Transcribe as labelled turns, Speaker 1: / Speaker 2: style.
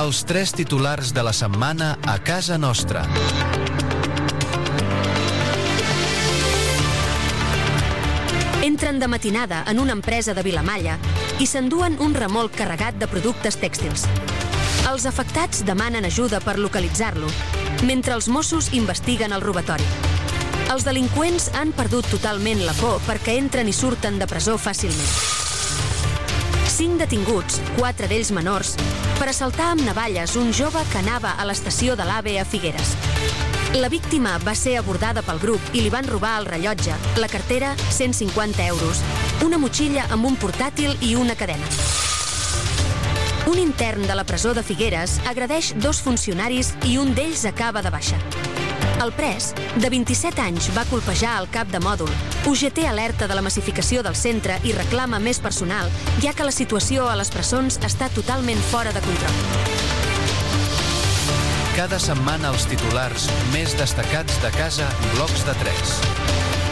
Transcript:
Speaker 1: Els 3 titulars de la setmana a casa nostra.
Speaker 2: Entren de matinada en una empresa de Vilamalla i s'enduen un remolc carregat de productes tèxtils. Els afectats demanen ajuda per localitzar-lo, mentre els Mossos investiguen el robatori. Els delinqüents han perdut totalment la por perquè entren i surten de presó fàcilment. 5 detinguts, 4 d'ells menors, per assaltar amb navalles un jove que anava a l'estació de l'AVE a Figueres. La víctima va ser abordada pel grup i li van robar el rellotge, la cartera, 150 euros, una motxilla amb un portàtil i una cadena. Un intern de la presó de Figueres agredeix 2 funcionaris i un d'ells acaba de baixa. El pres, de 27 anys, va colpejar el cap de mòdul. UGT alerta de la massificació del centre i reclama més personal, ja que la situació a les presons està totalment fora de control.
Speaker 1: Cada setmana els titulars més destacats de casa, blocs de 3.